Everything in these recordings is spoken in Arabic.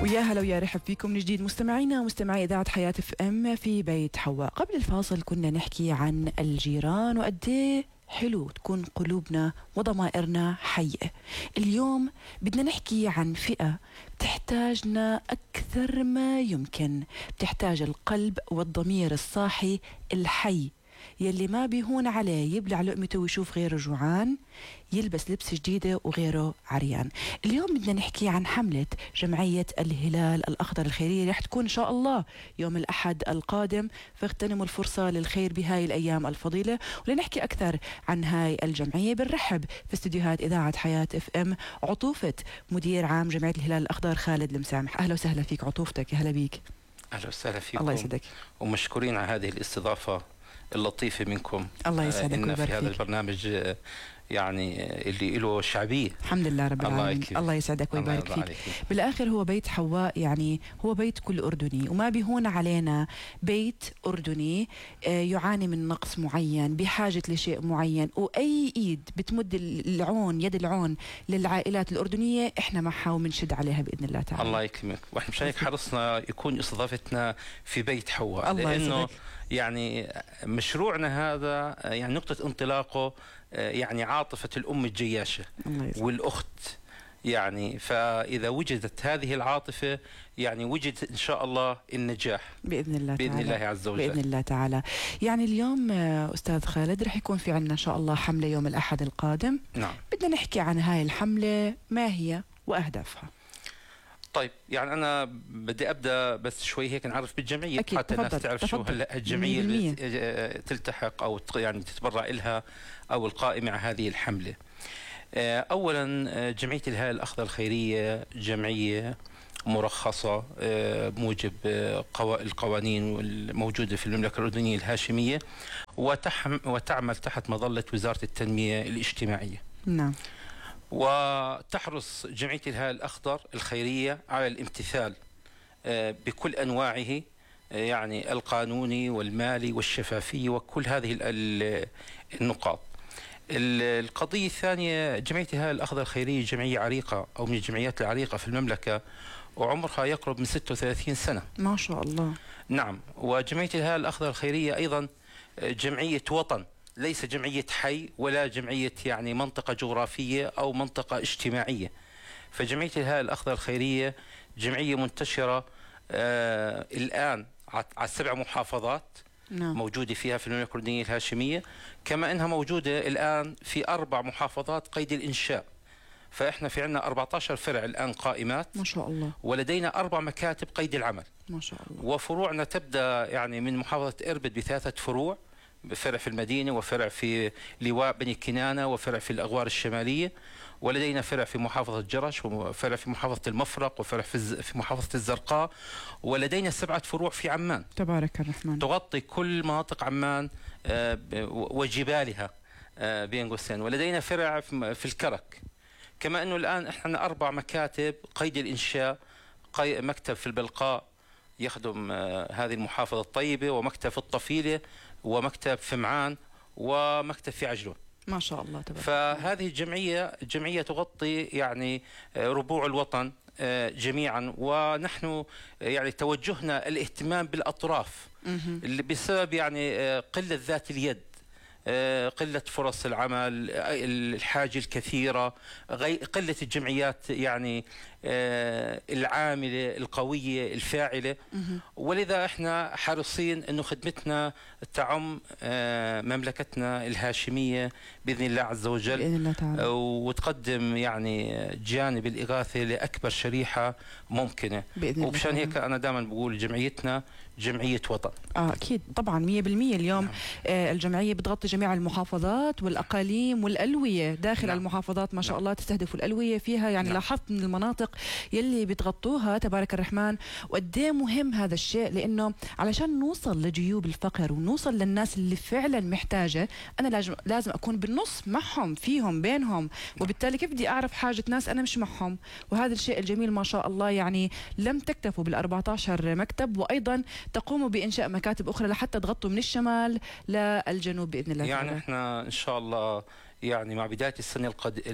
ويا هلا ويا رحب فيكم من جديد مستمعينا ومستمعي إذاعة حياة اف ام في بيت حواء. قبل الفاصل كنا نحكي عن الجيران وقد ايه حلو تكون قلوبنا وضمائرنا حية. اليوم بدنا نحكي عن فئة بتحتاجنا أكثر ما يمكن، بتحتاج القلب والضمير الصاحي الحي يلي ما بيهون عليه يبلع لقمته ويشوف غيره جوعان، يلبس لبس جديدة وغيره عريان. اليوم بدنا نحكي عن حملة جمعية الهلال الأخضر الخيرية، رح تكون إن شاء الله يوم الأحد القادم، فاغتنموا الفرصة للخير بهاي الأيام الفضيلة. ولنحكي أكثر عن هاي الجمعية بنرحب في استديوهات إذاعة حياة اف ام عطوفة مدير عام جمعية الهلال الأخضر خالد المسامح. أهلا وسهلا فيك عطوفتك، يا هلا بيك. أهلا وسهلا فيكم. الله يسعدك ومشكورين على هذه الاستضافة اللطيفة منكم. الله يسعدك إن في فيك. هذا البرنامج يعني اللي له شعبية. الحمد لله رب العالمين. الله يسعدك ويبارك فيك. بالآخر هو بيت حواء، يعني هو بيت كل أردني، وما بيهون علينا بيت أردني يعاني من نقص معين، بحاجة لشيء معين، وأي إيد بتمد العون، يد العون للعائلات الأردنية احنا معها ومنشد عليها بإذن الله تعالى. الله يكرمك. واحنا مشان هيك حرصنا يكون استضافتنا في بيت حواء، لأنه يسعدك. يعني مشروعنا هذا يعني نقطة انطلاقه يعني عاطفة الأم الجياشة والأخت، يعني فإذا وجدت هذه العاطفة يعني وجد إن شاء الله النجاح بإذن الله بإذن تعالى. الله عز وجل بإذن الله تعالى. يعني اليوم أستاذ خالد رح يكون في عنا إن شاء الله حملة يوم الأحد القادم. نعم. بدنا نحكي عن هاي الحملة، ما هي وأهدافها؟ طيب يعني أنا بدي أبدأ بس شوي هيك نعرف بالجمعية حتى الناس تعرف شو هلا الجمعية اللي تلتحق أو يعني تتبرع إلها أو القائمة على هذه الحملة. أولا جمعية الهلال الأخضر الخيرية جمعية مرخصة بموجب القوانين الموجودة في المملكة الأردنية الهاشمية، وتعمل تحت مظلة وزارة التنمية الاجتماعية. نعم. وتحرص جمعية الهلال الأخضر الخيرية على الامتثال بكل أنواعه، يعني القانوني والمالي والشفافية وكل هذه النقاط. القضية الثانية، جمعية الهلال الأخضر الخيرية جمعية عريقة أو من الجمعيات العريقة في المملكة، وعمرها يقرب من 36 سنة. ما شاء الله. نعم. وجمعية الهلال الأخضر الخيرية أيضا جمعية وطن، ليس جمعية حي ولا جمعية يعني منطقة جغرافية أو منطقة اجتماعية. فجمعية الهلال الأخضر الخيرية جمعية منتشرة الآن على 7 محافظات. نعم. موجودة فيها في المملكة الأردنية الهاشمية، كما أنها موجودة الآن في 4 محافظات قيد الإنشاء. فإحنا في عنا 14 فرع الآن قائمات ما شاء الله، ولدينا 4 مكاتب قيد العمل ما شاء الله. وفروعنا تبدأ يعني من محافظة إربد ب3 فروع، فرع في المدينة وفرع في لواء بني كنانة وفرع في الأغوار الشمالية، ولدينا فرع في محافظة جرش وفرع في محافظة المفرق وفرع في محافظة الزرقاء، ولدينا 7 فروع في عمان. تبارك الرحمن. تغطي كل مناطق عمان وجبالها بين قوسين. ولدينا فرع في الكرك، كما أنه الآن احنا 4 مكاتب قيد الإنشاء، مكتب في البلقاء يخدم هذه المحافظة الطيبة، ومكتب في الطفيلة، ومكتب في معان، ومكتب في عجلون. ما شاء الله تبارك. فهذه الجمعية تغطي يعني ربوع الوطن جميعا، ونحن يعني توجهنا الاهتمام بالأطراف اللي بسبب يعني قلة ذات اليد، قلة فرص العمل، الحاجة الكثيرة، قلة الجمعيات يعني العاملة القوية الفاعلة. ولذا احنا حريصين انه خدمتنا تعم مملكتنا الهاشمية بإذن الله عز وجل، بإذن الله تعالى، وتقدم يعني جانب الإغاثة لأكبر شريحة ممكنة. وبشان هيك أنا دائما بقول جمعيتنا جمعية وطن. أكيد طبعا 100%. اليوم نعم. الجمعية بتغطي جميع المحافظات والأقاليم والألوية داخل نعم. المحافظات ما شاء نعم. الله تستهدف الألوية فيها، يعني نعم. لاحظت من المناطق يلي بتغطوها تبارك الرحمن. وقديه مهم هذا الشيء، لأنه علشان نوصل لجيوب الفقر ونوصل للناس اللي فعلا محتاجة، أنا لازم أكون بالنص معهم، فيهم، بينهم، وبالتالي كيف بدي أعرف حاجة ناس أنا مش معهم؟ وهذا الشيء الجميل ما شاء الله، يعني لم تكتفوا بال14 مكتب، وأيضا تقوموا بإنشاء مكاتب أخرى لحتى تغطوا من الشمال للجنوب بإذن الله يعني تعالى. إحنا إن شاء الله يعني مع بداية السنة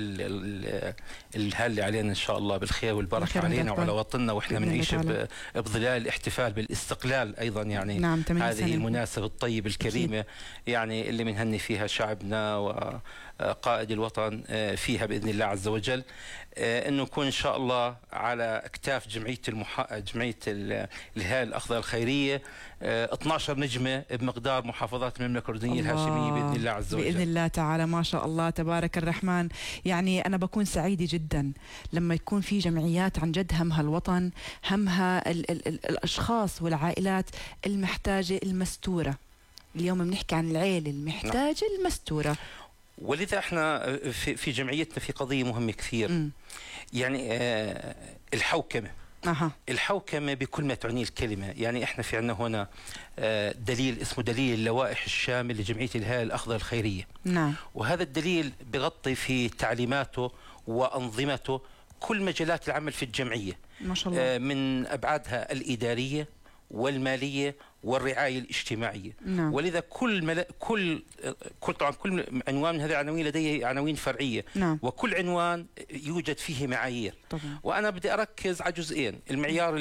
الهالة علينا إن شاء الله بالخير والبركة علينا وعلى وطننا، وإحنا بنعيش بظلال الاحتفال بالاستقلال أيضا يعني. نعم، هذه المناسبة الطيبة الكريمة أكيد. يعني اللي بنهني فيها شعبنا وقائد الوطن فيها بإذن الله عز وجل، انه نكون ان شاء الله على اكتاف جمعيه الهلال الاخضر الخيريه 12 نجمه بمقدار محافظات المملكه الاردنيه الهاشميه باذن الله عز وجل. باذن الله تعالى، ما شاء الله تبارك الرحمن. يعني انا بكون سعيده جدا لما يكون في جمعيات عن جد همها الوطن، همها الاشخاص والعائلات المحتاجه المستوره. اليوم بنحكي عن العيله المحتاجه المستوره. ولذا احنا في جمعيتنا في قضيه مهمه كثير. يعني الحوكمه. الحوكمه بكل ما تعنيه الكلمه. يعني احنا في عندنا هنا دليل اسمه دليل اللوائح الشامل لجمعيه الهلال الاخضر الخيريه. نعم. وهذا الدليل بغطي في تعليماته وانظمته كل مجالات العمل في الجمعيه. ما شاء الله. من ابعادها الاداريه والماليه والرعايه الاجتماعيه. نعم. ولذا كل عنوان من هذه العناوين لديه عناوين فرعيه. نعم. وكل عنوان يوجد فيه معايير. طبعا. وانا بدي اركز على جزئين، المعيار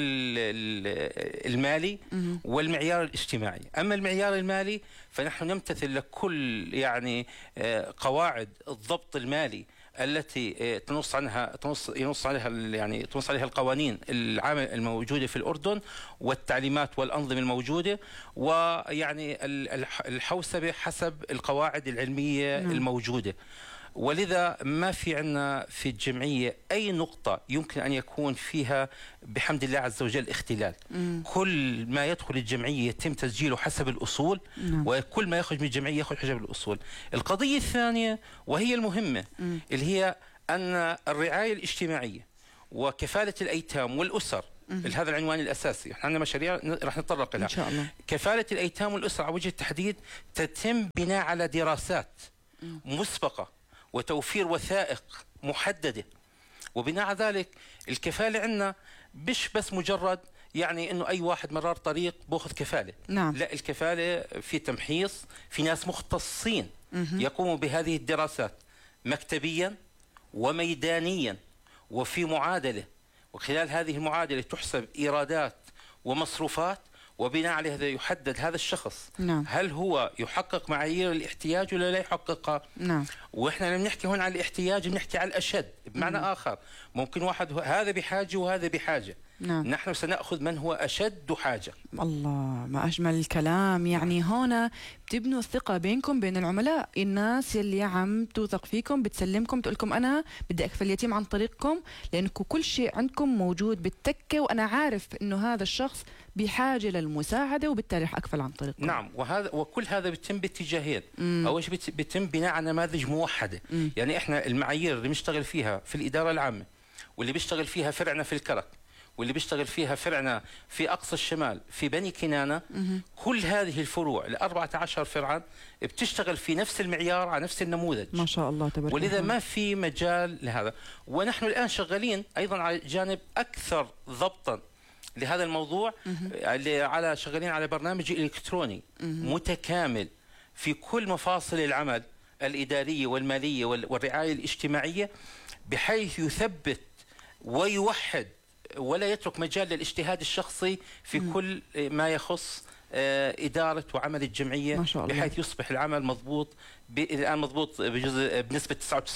المالي والمعيار الاجتماعي. اما المعيار المالي فنحن نمتثل لكل يعني قواعد الضبط المالي التي تنص عليها القوانين العامة الموجودة في الأردن والتعليمات والأنظمة الموجودة، ويعني الحوسبة حسب القواعد العلمية الموجودة. ولذا ما في عندنا في الجمعية أي نقطة يمكن أن يكون فيها بحمد الله عز وجل اختلال. كل ما يدخل الجمعية يتم تسجيله حسب الأصول. وكل ما يخرج من الجمعية يخرج حسب الأصول. القضية الثانية وهي المهمة اللي هي أن الرعاية الاجتماعية وكفالة الأيتام والأسر، هذا العنوان الأساسي. احنا عندنا مشاريع رح نتطرق لها إن شاء الله. كفالة الأيتام والأسر على وجه التحديد تتم بناء على دراسات مسبقة وتوفير وثائق محددة. وبناء على ذلك الكفالة عندنا مش بس مجرد يعني انه اي واحد مرار طريق باخذ كفالة. نعم. لا، الكفالة في تمحيص، في ناس مختصين يقوموا بهذه الدراسات مكتبيا وميدانيا وفي معادلة، وخلال هذه المعادلة تحسب إيرادات ومصروفات، وبناء عليه هذا يحدد هذا الشخص. نعم. هل هو يحقق معايير الاحتياج ولا لا يحققها. نعم. واحنا لما نحكي هون على الاحتياج بنحكي على الاشد، بمعنى اخر ممكن واحد هذا بحاجه وهذا بحاجه. نعم. نحن سنأخذ من هو أشد حاجة. الله، ما أجمل الكلام. يعني هنا بتبنوا الثقة بينكم بين العملاء، الناس يلي عم توثق فيكم بتسلمكم تقول لكم أنا بدي أكفل يتيم عن طريقكم، لأنكم كل شيء عندكم موجود بالتكة، وأنا عارف إنه هذا الشخص بحاجة للمساعدة وبالتالي رح أكفل عن طريقكم. نعم. وكل هذا بيتم باتجاهين. أول شيء بيتم بناء على نماذج موحدة. يعني إحنا المعايير اللي بنشتغل فيها في الإدارة العامة، واللي بيشتغل فيها فرعنا في الكرك، واللي بيشتغل فيها فرعنا في أقصى الشمال في بني كنانة، كل هذه الفروع ال14 فرعا بتشتغل في نفس المعيار على نفس النموذج. ما شاء الله تبارك الله. ولذا ما في مجال لهذا. ونحن الآن شغالين أيضا على جانب أكثر ضبطا لهذا الموضوع. شغالين على برنامج إلكتروني متكامل في كل مفاصل العمل الإدارية والمالية والرعاية الاجتماعية، بحيث يثبت ويوحد ولا يترك مجال للاجتهاد الشخصي في كل ما يخص إدارة وعمل الجمعية، بحيث يصبح العمل مضبوط. الآن مضبوط بنسبة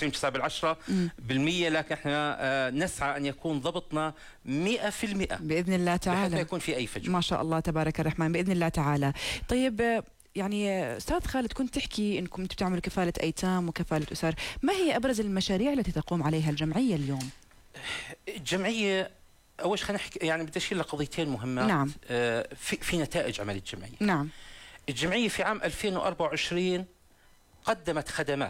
99.7%، لكن احنا نسعى أن يكون ضبطنا 100% بإذن الله تعالى، بحيث ما يكون في أي فجوة. ما شاء الله تبارك الرحمن بإذن الله تعالى. طيب، يعني أستاذ خالد، كنت تحكي أنكم أنتم بتعملوا كفالة أيتام وكفالة أسر، ما هي أبرز المشاريع التي تقوم عليها الجمعية اليوم؟ الجمعية أول شيء خلينا نحكي، يعني بدي أشير لقضيتين مهمات. نعم. في نتائج عمل الجمعية. نعم. الجمعية في عام 2024 قدمت خدمات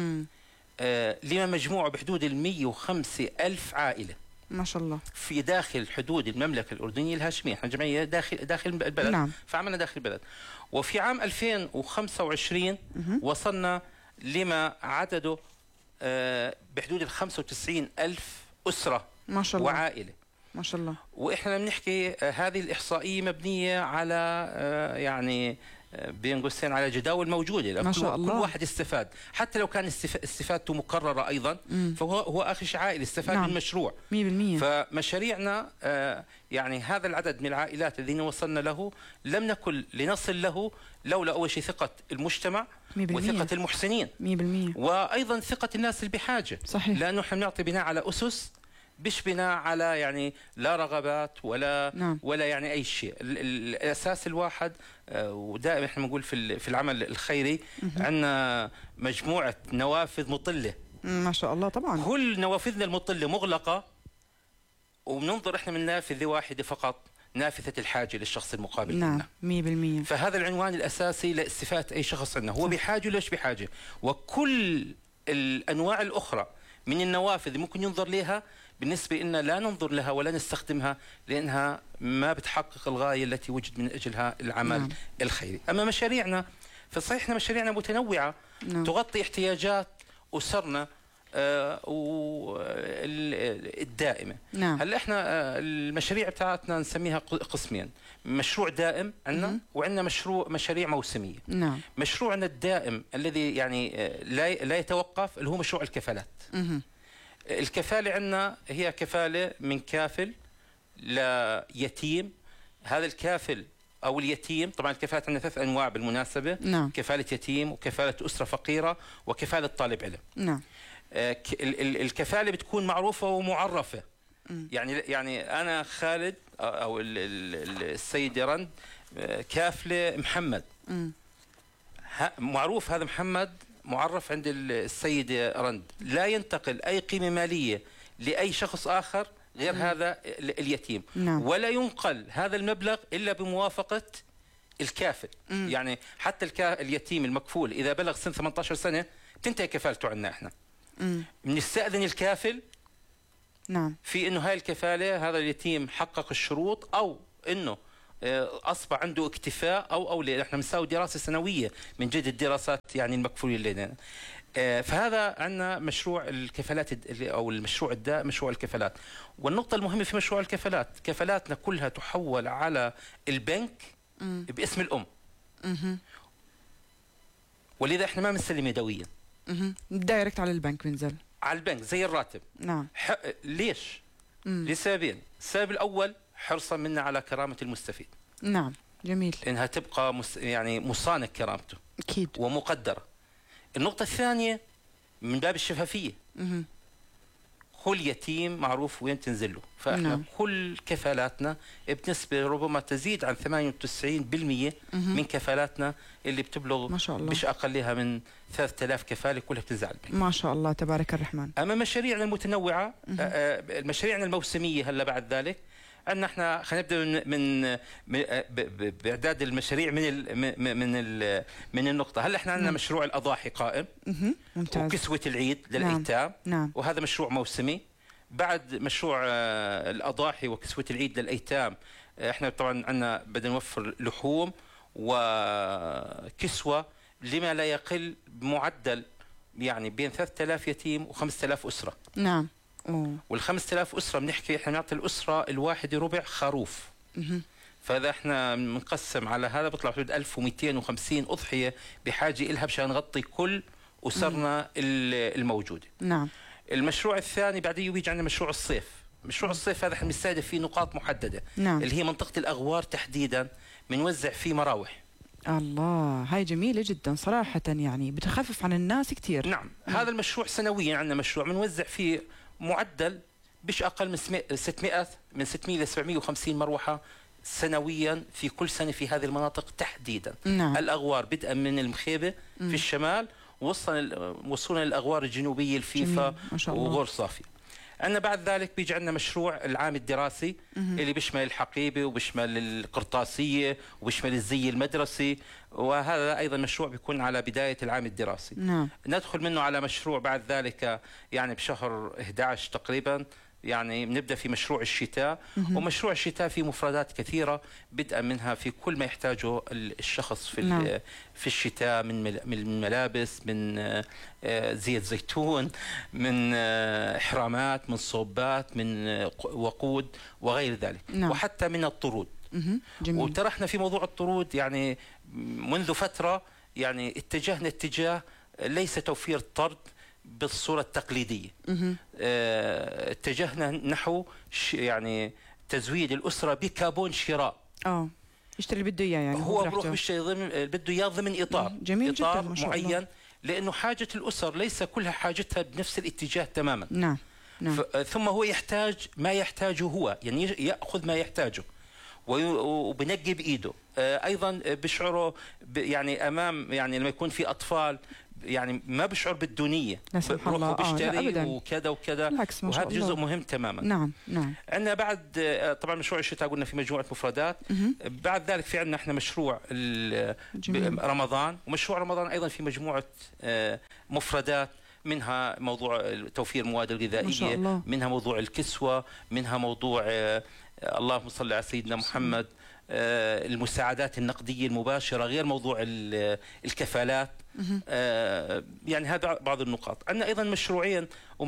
لما مجموعه بحدود 105,000 عائلة. ما شاء الله. في داخل حدود المملكة الأردنية الهاشمية. احنا جمعية داخل البلد. نعم. فعملنا داخل البلد. وفي عام 2025 وصلنا لما عدده بحدود 95,000 أسرة. ما شاء الله. وعائلة. ما شاء الله. واحنا بنحكي هذه الإحصائية مبنية على يعني بين قوسين على جداول موجوده، ما شاء الله. كل واحد استفاد، حتى لو كان استفادته مكرره ايضا فهو اخي عائلي استفاد من المشروع 100%. فمشاريعنا يعني هذا العدد من العائلات الذين وصلنا له لم نكن لنصل له لولا اول شيء ثقه المجتمع 100%. وثقه المحسنين 100%. وايضا ثقه الناس اللي بحاجه. صحيح. لانه احنا بنعطي بناء على اسس، مش بناء على يعني لا رغبات ولا يعني اي شيء. الاساس الواحد، ودائما احنا بنقول في العمل الخيري عندنا مجموعه نوافذ مطله. ما شاء الله. طبعا كل نوافذنا المطله مغلقه، وبننظر احنا من نافذه واحده فقط، نافذه الحاجه للشخص المقابل. نعم 100%. فهذا العنوان الاساسي لاستفاده اي شخص عندنا، هو بحاجه ليش بحاجه، وكل الانواع الاخرى من النوافذ ممكن ينظر لها، بالنسبة لنا لا ننظر لها ولا نستخدمها لأنها ما بتحقق الغاية التي وجد من أجلها العمل الخيري. أما مشاريعنا فصحيح إحنا مشاريعنا متنوعة تغطي احتياجات أسرنا الدائمة. هلا احنا المشاريع بتاعتنا نسميها قسمين، مشروع دائم عندنا وعندنا مشاريع موسمية. مشروعنا الدائم الذي يعني لا يتوقف اللي هو مشروع الكفالات. الكفالة عندنا هي كفالة من كافل ليتيم. هذا الكافل أو اليتيم، طبعا الكفالات عندنا 3 أنواع بالمناسبة. كفالة يتيم وكفالة أسرة فقيرة وكفالة طالب علم. الكفالة بتكون معروفة ومعرفة. يعني أنا خالد أو السيدة رند كافلة محمد، معروف هذا محمد معرف عند السيدة رند، لا ينتقل أي قيمة مالية لأي شخص آخر غير هذا اليتيم. ولا ينقل هذا المبلغ إلا بموافقة الكافل. يعني حتى اليتيم المكفول إذا بلغ سن 18 سنة تنتهي كفالته عنا احنا. بنستأذن الكافل في إنه هاي الكفالة هذا اليتيم حقق الشروط، أو إنه أصبح عنده اكتفاء أو لا. احنا بنساوي دراسة سنوية من جد الدراسات يعني المكفولين لنا. فهذا عندنا مشروع الكفالات أو المشروع الدائم، مشروع الكفالات. والنقطة المهمة في مشروع الكفالات، كفالاتنا كلها تحول على البنك باسم الأم. ولذا احنا ما بنسلم يدويا، دايركت على البنك، بنزل على البنك زي الراتب. ليش؟ لسببين. السبب الأول حرصا منا على كرامة المستفيد. جميل. إنها تبقى يعني مصانة كرامته أكيد ومقدرة. النقطة الثانية من باب الشفافية. كل يتيم معروف وين تنزل له. فإحنا كل كفالاتنا بنسبة ربما تزيد عن 98% من كفالاتنا اللي بتبلغ ما شاء الله مش أقلها من 3000 كفالة كلها بتنزل على البنك. ما شاء الله تبارك الرحمن. أما مشاريعنا المتنوعة، مشاريعنا الموسمية هلا بعد ذلك عندنا احنا خلينا نبدا من باعداد المشاريع من النقطه. هلا احنا عندنا مشروع الاضاحي قائم. ممتاز. وكسوه العيد للايتام. وهذا مشروع موسمي. بعد مشروع الاضاحي وكسوه العيد للايتام احنا طبعا عندنا بدنا نوفر لحوم وكسوه لما لا يقل بمعدل يعني بين 3000 يتيم و5000 اسره. وال5000 أسرة بنحكي احنا نعطي الأسرة الواحدة ربع خروف. فإذا احنا بنقسم على هذا بيطلع حدود 1250 أضحية بحاجة إلها مشان نغطي كل أسرنا الموجودة. المشروع الثاني بعديه بيجي عندنا مشروع الصيف. مشروع الصيف هذا احنا بنستهدف فيه نقاط محددة. اللي هي منطقة الأغوار تحديدا، بنوزع فيه مراوح. الله، هاي جميلة جدا صراحة، يعني بتخفف عن الناس كثير. هذا المشروع سنويا عندنا مشروع بنوزع فيه معدل مش أقل من 600 ل 750 مروحة سنويا في كل سنة في هذه المناطق تحديدا. الأغوار بدءا من المخيبة في الشمال وصولا للأغوار الجنوبية الفيفا وغور صافي. عندنا بعد ذلك بيجي عندنا مشروع العام الدراسي اللي بيشمل الحقيبة وبيشمل القرطاسية وبيشمل الزي المدرسي، وهذا أيضا مشروع بيكون على بداية العام الدراسي. ندخل منه على مشروع بعد ذلك يعني بشهر 11 تقريبا، يعني بنبدأ في مشروع الشتاء. ومشروع الشتاء فيه مفردات كثيرة بدءا منها في كل ما يحتاجه الشخص في الشتاء من ملابس، من زيت زيتون، من إحرامات، من صوبات، من وقود وغير ذلك. وحتى من الطرود. جميل. وترى احنا في موضوع الطرود يعني منذ فترة يعني اتجهنا اتجاه ليس توفير الطرد بالصورة التقليدية. اتجهنا نحو يعني تزويد الأسرة بكابون شراء. يشتري اللي بده اياه، يعني هو بروح بيشتري بده اياه ضمن اطار، جميل اطار جدا ما شاء معين الله. لانه حاجه الاسر ليس كلها حاجتها بنفس الاتجاه تماما. نعم. ثم هو يحتاج ما يحتاجه هو، يعني ياخذ ما يحتاجه وبنقي بايده. ايضا بشعره يعني امام، يعني لما يكون في اطفال يعني ما بشعر بالدونيه، لا سمح الله بيشتري وكذا وكذا، وهذا جزء مهم تماما. نعم. عندنا بعد طبعا مشروع الشتاء قلنا في مجموعه مفردات. بعد ذلك في عندنا احنا مشروع رمضان، ومشروع رمضان ايضا في مجموعه مفردات، منها موضوع توفير المواد الغذائيه، منها موضوع الكسوه، منها موضوع اللهم صل على سيدنا محمد المساعدات النقديه المباشره، غير موضوع الكفالات. يعني هذا بعض النقاط. عندنا ايضا مشروعين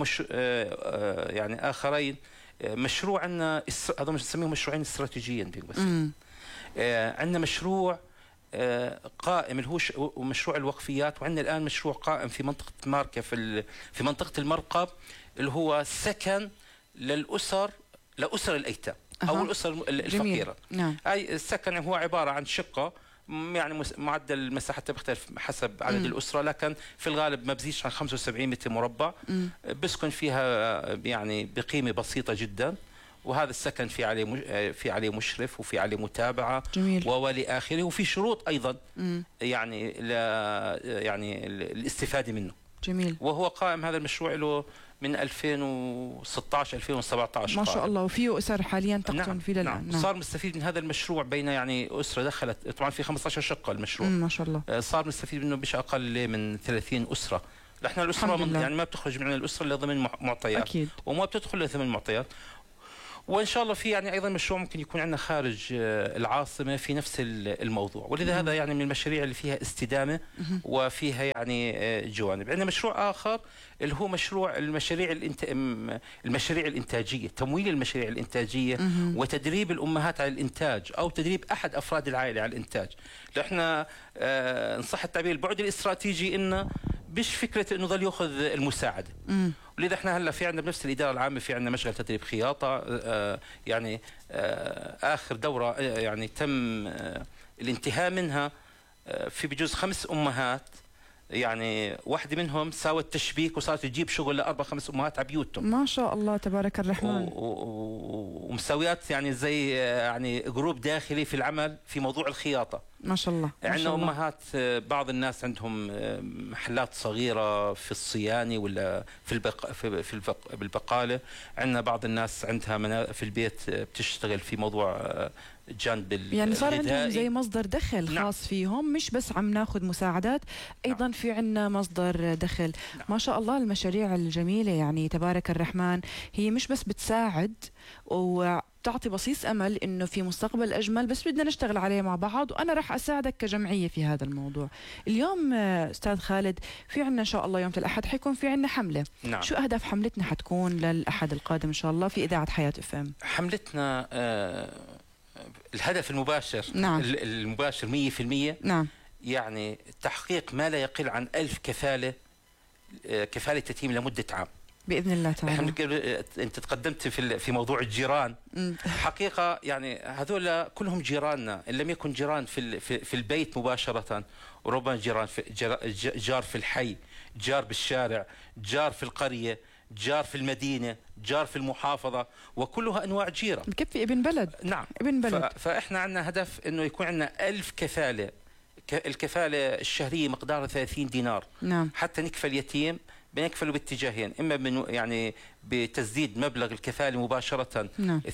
يعني اخرين. مشروع عندنا هذا نسميه مشروعين استراتيجيين بس. عندنا مشروع قائم اللي هو مشروع الوقفيات، وعندنا الان مشروع قائم في منطقه ماركه في منطقه المرقب، اللي هو سكن لاسر الايتام او الاسر الفقيره. نعم. اي السكن هو عباره عن شقه، يعني معدل مساحتها بيختلف حسب عدد الاسره، لكن في الغالب ما بزيدش عن 75 متر مربع. بسكن فيها يعني بقيمه بسيطه جدا، وهذا السكن في عليه مشرف وفي عليه متابعه. جميل. والى اخره، وفي شروط ايضا يعني يعني الاستفاده منه. جميل. وهو قائم هذا المشروع له من 2016 2017 ما شاء الله، وفيه اسر حاليا تقطن فيه الان. نعم. صار مستفيد من هذا المشروع بين يعني اسره دخلت، طبعا في 15 شقه المشروع. ما شاء الله. صار مستفيد منه مش اقل من 30 اسره. احنا الاسره يعني ما بتخرج من الاسره الا ضمن معطيات، اكيد، وما بتدخل الا ضمن معطيات. وان شاء الله في يعني ايضا مشروع ممكن يكون عندنا خارج العاصمه في نفس الموضوع، ولذا هذا يعني من المشاريع اللي فيها استدامه وفيها يعني جوانب. عندنا مشروع اخر اللي هو مشروع المشاريع الانتاجيه، تمويل المشاريع الانتاجيه وتدريب الامهات على الانتاج او تدريب احد افراد العائله على الانتاج. احنا ان صح التعبير البعد الاستراتيجي انه مش فكره انه ظل ياخذ المساعده. ولذا احنا هلا في عندنا بنفس الاداره العامه في عندنا مشغل تدريب خياطه، يعني اخر دوره يعني تم الانتهاء منها في بجوز 5 امهات، يعني واحدة منهم ساوت تشبيك وصارت تجيب شغل ل4 5 امهات على بيوتهم. ما شاء الله تبارك الرحمن. ومساويات يعني زي يعني جروب داخلي في العمل في موضوع الخياطة. ما شاء الله. عندنا امهات، بعض الناس عندهم محلات صغيرة في الصيانة ولا في البقالة. عندنا بعض الناس عندها في البيت بتشتغل في موضوع جانب يعني صار عندهم زي مصدر دخل خاص فيهم، مش بس عم ناخذ مساعدات، ايضا في عندنا مصدر دخل. ما شاء الله المشاريع الجميله يعني تبارك الرحمن، هي مش بس بتساعد وتعطي بصيص امل انه في مستقبل اجمل، بس بدنا نشتغل عليه مع بعض، وانا راح اساعدك كجمعيه في هذا الموضوع. اليوم استاذ خالد في عندنا ان شاء الله يوم الاحد حيكون في عندنا حمله. شو اهداف حملتنا حتكون للاحد القادم ان شاء الله في اذاعه حياه اف ام؟ حملتنا الهدف المباشر المباشر 100% يعني تحقيق ما لا يقل عن 1000 كفالة يتيم لمدة عام بإذن الله تعالى. أنت تقدمت في موضوع الجيران. حقيقة يعني هذول كلهم جيراننا، إن لم يكن جيران في البيت مباشرة، وربما جار في الحي، جار بالشارع، جار في القرية، جار في المدينة، جار في المحافظة، وكلها أنواع جيرة. بكفي ابن بلد. نعم، ابن بلد. فإحنا عندنا هدف أنه يكون عندنا 1000 كفالة. الكفالة الشهرية مقدارها 30 دينار. نعم. حتى نكفل يتيم بنكفله باتجاهين، إما يعني بتسديد مبلغ الكفالة مباشرة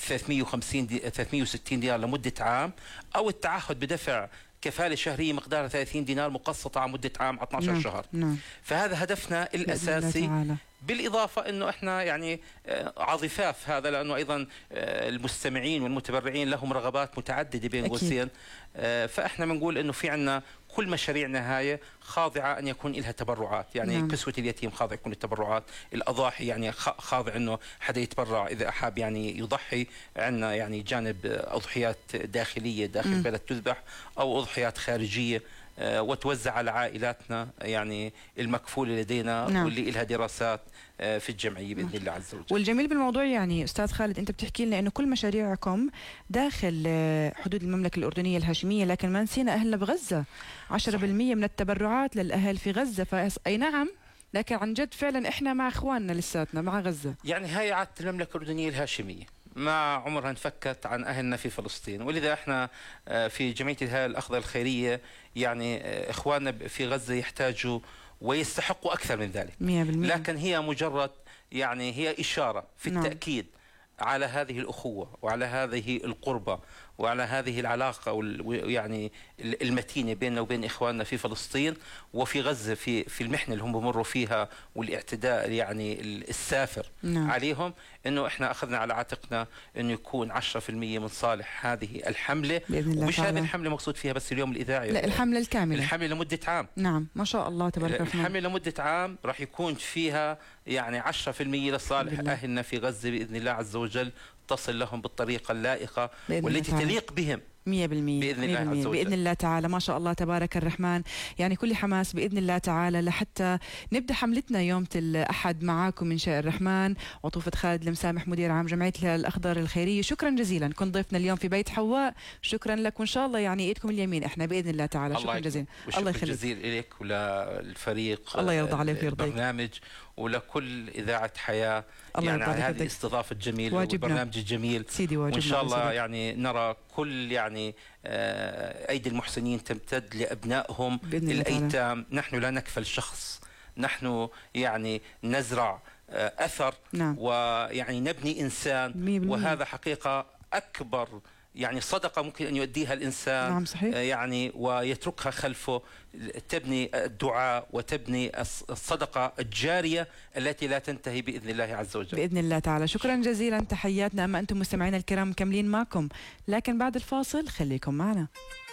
360 دينار لمدة عام، أو التعهد بدفع كفالة شهرية مقدارها 30 دينار مقسطة على مدة عام 12 شهر. نعم. فهذا هدفنا الأساسي بالإضافة أنه إحنا يعني عاطفاف هذا، لأنه أيضا المستمعين والمتبرعين لهم رغبات متعددة بين قوسين. فإحنا بنقول أنه في عنا كل مشاريعنا هاي خاضعة أن يكون لها تبرعات، يعني نعم. كسوة اليتيم خاضع يكون التبرعات، الأضاحي يعني خاضع أنه حدا يتبرع إذا أحاب يعني يضحي. عندنا يعني جانب أضحيات داخلية داخل البلد تذبح، أو أضحيات خارجية وتوزع على عائلاتنا يعني المكفولة لدينا نعم. واللي لها دراسات في الجمعية بإذن الله عز وجل. والجميل بالموضوع يعني أستاذ خالد أنت بتحكي لنا أنه كل مشاريعكم داخل حدود المملكة الأردنية الهاشمية، لكن ما نسينا أهلنا بغزة. 10% من التبرعات للأهل في غزة، أي نعم، لكن عن جد فعلا إحنا مع إخواننا لساتنا مع غزة. يعني هاي عادة المملكة الأردنية الهاشمية ما عمرها انفكت عن أهلنا في فلسطين، ولذا احنا في جمعية الهلال الأخضر الخيرية يعني إخواننا في غزة يحتاجوا ويستحقوا أكثر من ذلك 100%. لكن هي مجرد يعني هي إشارة في التأكيد على هذه الأخوة وعلى هذه القربة وعلى هذه العلاقة يعني المتينة بيننا وبين إخواننا في فلسطين وفي غزة في المحنة اللي هم بمروا فيها والاعتداء يعني السافر عليهم، إنه إحنا أخذنا على عاتقنا إنه يكون 10% من صالح هذه الحملة. ومش هذه الحملة مقصود فيها بس اليوم الإذاعي، لا الحملة الكاملة، الحملة لمدة عام. نعم ما شاء الله تبارك الرحمن. الحملة لمدة عام راح يكون فيها يعني 10% لصالح أهلنا في غزة بإذن الله عز وجل، تصل لهم بالطريقة اللائقة والتي تليق بهم 100% بإذن الله تعالى. ما شاء الله تبارك الرحمن، يعني كل حماس بإذن الله تعالى لحتى نبدأ حملتنا يوم الأحد معاكم من شاء الرحمن. عطوفة خالد المسامح مدير عام جمعية الهلال الأخضر الخيرية، شكرا جزيلا، كنت ضيفنا اليوم في بيت حواء، شكرا لك، وإن شاء الله يعني إيدكم اليمين إحنا بإذن الله تعالى. شكرا جزيلا. الله يخليك. جزيل لك وللفريق الله يرضى عليك ويرضيك البرنامج ولكل إذاعة حياة يعني على هذه الاستضافة الجميلة والبرنامج الجميل سيدي. وإن شاء الله يعني نرى كل يعني أيدي المحسنين تمتد لأبنائهم الأيتام. نحن لا نكفل شخص، نحن يعني نزرع أثر نعم. ويعني نبني إنسان، وهذا حقيقة أكبر يعني صدقة ممكن أن يؤديها الإنسان. نعم صحيح. يعني ويتركها خلفه، تبني الدعاء وتبني الصدقة الجارية التي لا تنتهي بإذن الله عز وجل. بإذن الله تعالى. شكرا جزيلا، تحياتنا. أما أنتم مستمعينا الكرام مكملين معكم، لكن بعد الفاصل خليكم معنا.